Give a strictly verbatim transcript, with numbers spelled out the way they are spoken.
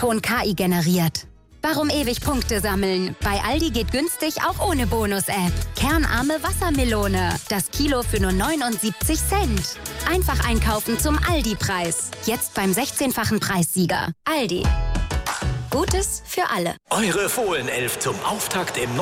Ton K I generiert. Warum ewig Punkte sammeln? Bei Aldi geht günstig auch ohne Bonus-App. Kernarme Wassermelone. Das Kilo für nur neunundsiebzig Cent. Einfach einkaufen zum Aldi-Preis. Jetzt beim sechzehnfachen Preissieger. Aldi. Gutes für alle. Eure Fohlenelf zum Auftakt im